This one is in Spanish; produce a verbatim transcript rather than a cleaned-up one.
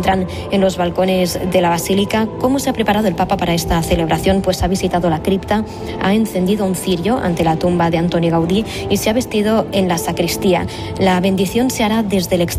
encuentran en los balcones de la Basílica. ¿Cómo se ha preparado el Papa para esta celebración? Pues ha visitado la cripta, ha encendido un cirio ante la tumba de Antoni Gaudí y se ha vestido en la sacristía. La bendición se hará desde el exterior